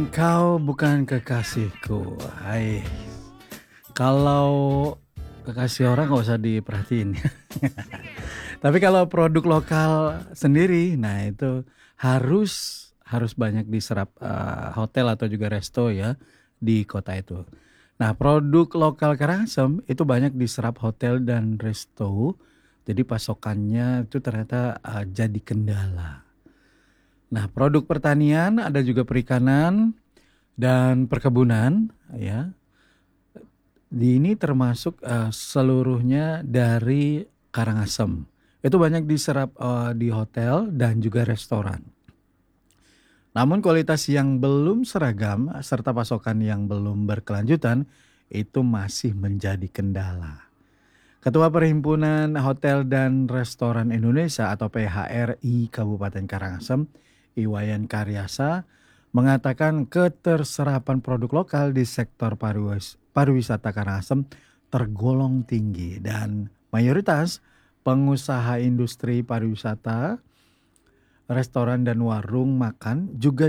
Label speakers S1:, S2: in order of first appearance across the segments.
S1: Engkau bukan kekasihku. Hai. Kalau kekasih orang nggak usah diperhatiin. Tapi kalau produk lokal sendiri, nah itu harus banyak diserap hotel atau juga resto ya di kota itu. Nah, produk lokal Karangasem itu banyak diserap hotel dan resto. Jadi pasokannya itu ternyata jadi kendala. Nah, produk pertanian ada juga perikanan dan perkebunan ya. Ini termasuk seluruhnya dari Karangasem. Itu banyak diserap di hotel dan juga restoran. Namun kualitas yang belum seragam serta pasokan yang belum berkelanjutan itu masih menjadi kendala. Ketua Perhimpunan Hotel dan Restoran Indonesia atau PHRI Kabupaten Karangasem, Iwayan Karyasa, mengatakan keterserapan produk lokal di sektor pariwisata Karangasem tergolong tinggi dan mayoritas pengusaha industri pariwisata, restoran dan warung makan juga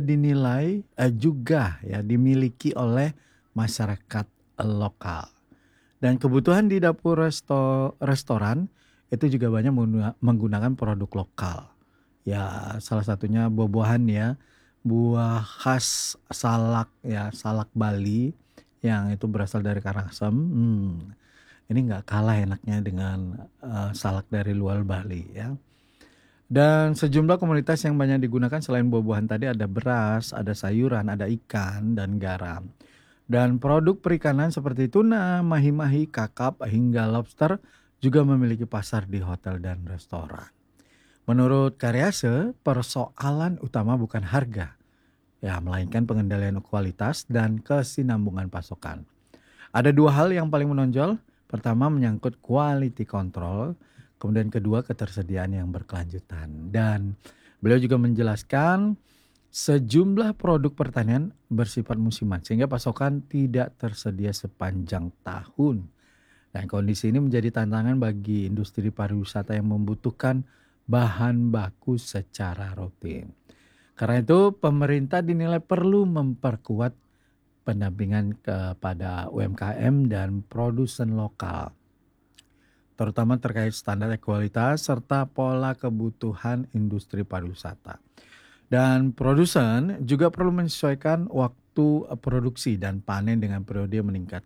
S1: dimiliki oleh masyarakat lokal. Dan kebutuhan di dapur restoran itu juga banyak menggunakan produk lokal. Ya, salah satunya buah-buahan ya, buah khas salak ya, salak Bali yang itu berasal dari Karangasem. Ini nggak kalah enaknya dengan salak dari luar Bali ya. Dan sejumlah komoditas yang banyak digunakan selain buah-buahan tadi ada beras, ada sayuran, ada ikan, dan garam. Dan produk perikanan seperti tuna, mahi-mahi, kakap, hingga lobster juga memiliki pasar di hotel dan restoran. Menurut Karyase, persoalan utama bukan harga, ya, melainkan pengendalian kualitas dan kesinambungan pasokan. Ada dua hal yang paling menonjol. Pertama menyangkut quality control, kemudian kedua ketersediaan yang berkelanjutan. Dan beliau juga menjelaskan sejumlah produk pertanian bersifat musiman sehingga pasokan tidak tersedia sepanjang tahun. Dan kondisi ini menjadi tantangan bagi industri pariwisata yang membutuhkan bahan baku secara rutin. Karena itu pemerintah dinilai perlu memperkuat pendampingan kepada UMKM dan produsen lokal, terutama terkait standar kualitas serta pola kebutuhan industri pariwisata. Dan produsen juga perlu menyesuaikan waktu produksi dan panen dengan periode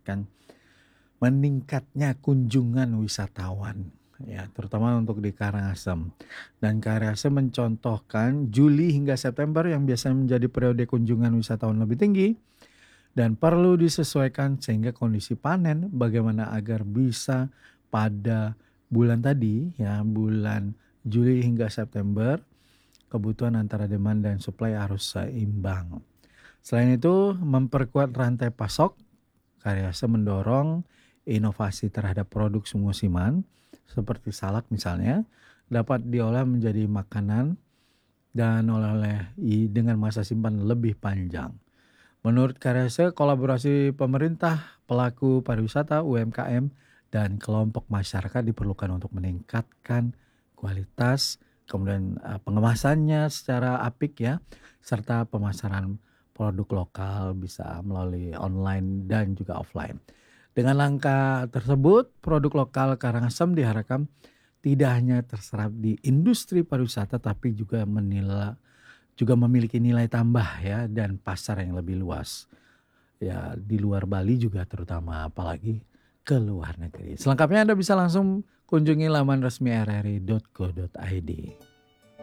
S1: meningkatnya kunjungan wisatawan ya, terutama untuk di Karangasem. Dan Karangasem mencontohkan Juli hingga September yang biasanya menjadi periode kunjungan wisatawan lebih tinggi dan perlu disesuaikan sehingga kondisi panen bagaimana agar bisa pada bulan tadi ya, bulan Juli hingga September kebutuhan antara demand dan supply harus seimbang. Selain itu, memperkuat rantai pasok, Karyase mendorong inovasi terhadap produk musiman seperti salak misalnya dapat diolah menjadi makanan dan oleh-oleh dengan masa simpan lebih panjang. Menurut Karyase, kolaborasi pemerintah, pelaku pariwisata, UMKM, dan kelompok masyarakat diperlukan untuk meningkatkan kualitas, kemudian pengemasannya secara apik ya, serta pemasaran produk lokal bisa melalui online dan juga offline. Dengan langkah tersebut, produk lokal Karangasem diharapkan tidak hanya terserap di industri pariwisata tapi juga memiliki nilai tambah ya dan pasar yang lebih luas. Ya, di luar Bali juga terutama, apalagi ke luar negeri. Selengkapnya Anda bisa langsung kunjungi laman resmi rri.co.id.